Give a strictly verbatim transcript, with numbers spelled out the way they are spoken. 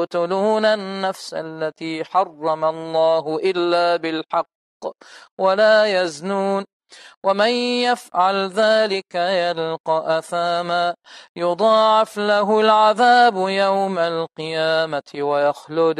يقتلون النفس التي حرم الله إلا بالحق ولا يزنون ومن يفعل ذلك يلقى أثاما يضاعف له العذاب يوم القيامة ويخلد